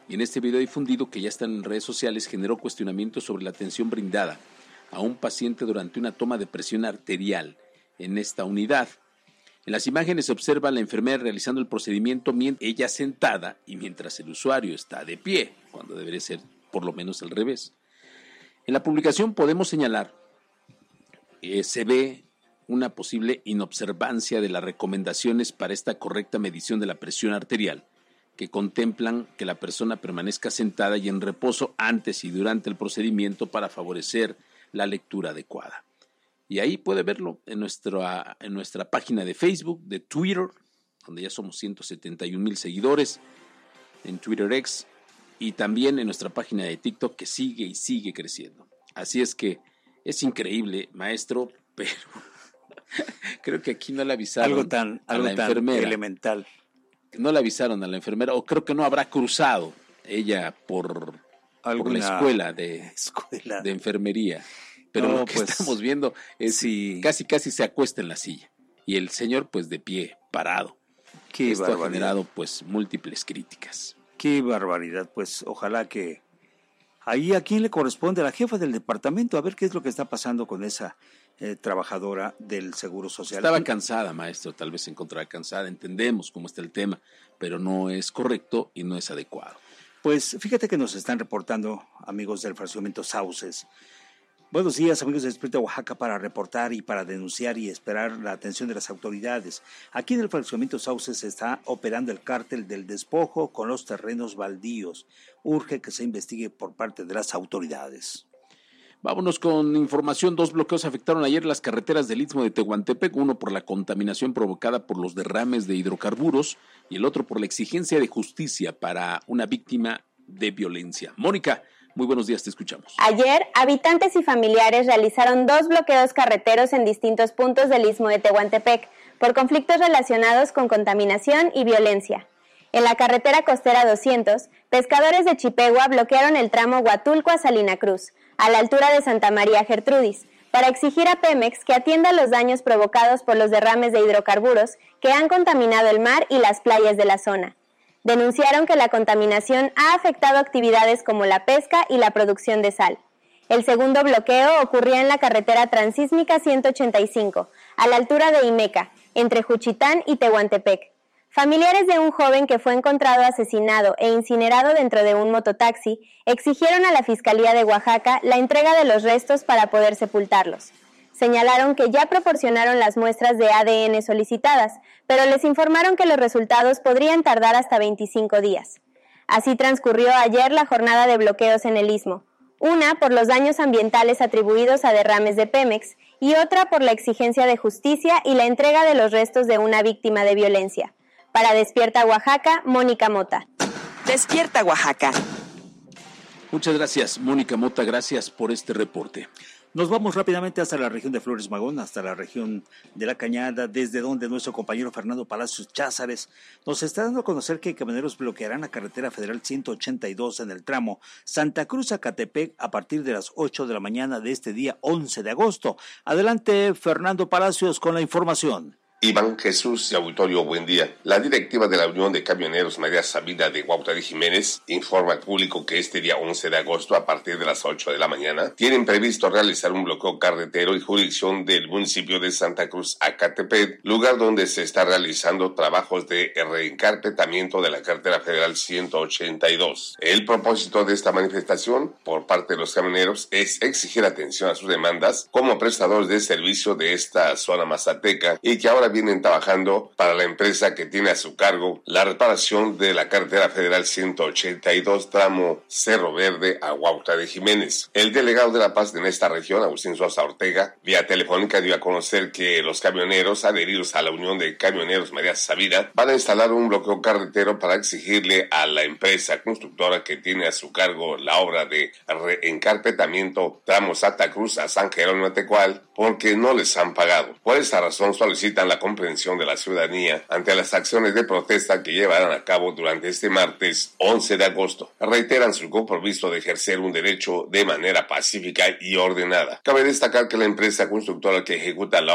y en este video difundido que ya está en redes sociales generó cuestionamientos sobre la atención brindada a un paciente durante una toma de presión arterial en esta unidad. En las imágenes se observa a la enfermera realizando el procedimiento mientras ella sentada y mientras el usuario está de pie, cuando debería ser por lo menos al revés. En la publicación podemos señalar que se ve una posible inobservancia de las recomendaciones para esta correcta medición de la presión arterial, que contemplan que la persona permanezca sentada y en reposo antes y durante el procedimiento para favorecer la lectura adecuada. Y ahí puede verlo en nuestra página de Facebook, de Twitter, donde ya somos 171,000 seguidores, en Twitter X, y también en nuestra página de TikTok, que sigue y sigue creciendo. Así es que es increíble, maestro, pero creo que aquí no le avisaron algo tan elemental. No le avisaron a la enfermera, o creo que no habrá cruzado ella por la escuela de enfermería. Pero lo que estamos viendo es casi se acuesta en la silla. Y el señor pues de pie, parado. Esto ha generado pues múltiples críticas. Qué barbaridad, pues ojalá que ahí a quién le corresponde, a la jefa del departamento, a ver qué es lo que está pasando con esa trabajadora del Seguro Social. Estaba cansada, maestro, tal vez se encontraba cansada, entendemos cómo está el tema, pero no es correcto y no es adecuado. Pues fíjate que nos están reportando amigos del fraccionamiento Sauces. Buenos días, amigos de Despierta Oaxaca, para reportar y para denunciar y esperar la atención de las autoridades. Aquí en el fraccionamiento Sauces se está operando el cártel del despojo con los terrenos baldíos. Urge que se investigue por parte de las autoridades. Vámonos con información. 2 bloqueos afectaron ayer las carreteras del Istmo de Tehuantepec, uno por la contaminación provocada por los derrames de hidrocarburos y el otro por la exigencia de justicia para una víctima de violencia. Mónica, muy buenos días, te escuchamos. Ayer, habitantes y familiares realizaron 2 bloqueos carreteros en distintos puntos del Istmo de Tehuantepec por conflictos relacionados con contaminación y violencia. En la carretera costera 200, pescadores de Chipegua bloquearon el tramo Huatulco a Salina Cruz, a la altura de Santa María Gertrudis, para exigir a Pemex que atienda los daños provocados por los derrames de hidrocarburos que han contaminado el mar y las playas de la zona. Denunciaron que la contaminación ha afectado actividades como la pesca y la producción de sal. El segundo bloqueo ocurría en la carretera transísmica 185, a la altura de Imeca, entre Juchitán y Tehuantepec. Familiares de un joven que fue encontrado asesinado e incinerado dentro de un mototaxi exigieron a la Fiscalía de Oaxaca la entrega de los restos para poder sepultarlos. Señalaron que ya proporcionaron las muestras de ADN solicitadas, pero les informaron que los resultados podrían tardar hasta 25 días. Así transcurrió ayer la jornada de bloqueos en el Istmo, una por los daños ambientales atribuidos a derrames de Pemex y otra por la exigencia de justicia y la entrega de los restos de una víctima de violencia. Para Despierta Oaxaca, Mónica Mota. Despierta Oaxaca. Muchas gracias, Mónica Mota, gracias por este reporte. Nos vamos rápidamente hasta la región de Flores Magón, hasta la región de La Cañada, desde donde nuestro compañero Fernando Palacios Cházares nos está dando a conocer que camioneros bloquearán la carretera federal 182 en el tramo Santa Cruz-Zacatepec a partir de las 8 de la mañana de este día 11 de agosto. Adelante, Fernando Palacios, con la información. Iván Jesús y auditorio, buen día. La directiva de la Unión de Camioneros María Sabina de Huautla de Jiménez informa al público que este día 11 de agosto a partir de las 8 de la mañana tienen previsto realizar un bloqueo carretero y jurisdicción del municipio de Santa Cruz Zacatepec, lugar donde se está realizando trabajos de reencarpetamiento de la carretera federal 182. El propósito de esta manifestación por parte de los camioneros es exigir atención a sus demandas como prestadores de servicio de esta zona mazateca y que ahora vienen trabajando para la empresa que tiene a su cargo la reparación de la carretera federal 182 tramo Cerro Verde a Huautla de Jiménez. El delegado de La Paz en esta región, Agustín Sosa Ortega, vía telefónica dio a conocer que los camioneros adheridos a la Unión de Camioneros María Sabina van a instalar un bloqueo carretero para exigirle a la empresa constructora que tiene a su cargo la obra de reencarpetamiento tramo Santa Cruz a San Jerónimo Tecual porque no les han pagado. Por esa razón solicitan la comprensión de la ciudadanía ante las acciones de protesta que llevarán a cabo durante este martes 11 de agosto. Reiteran su compromiso de ejercer un derecho de manera pacífica y ordenada. Cabe destacar que la empresa constructora que ejecuta la